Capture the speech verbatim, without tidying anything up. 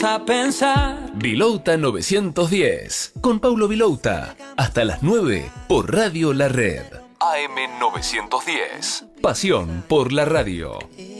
a pensar. Vilouta novecientos diez, con Paulo Vilouta, hasta las nueve por Radio La Red. A M novecientos diez, pasión por la radio.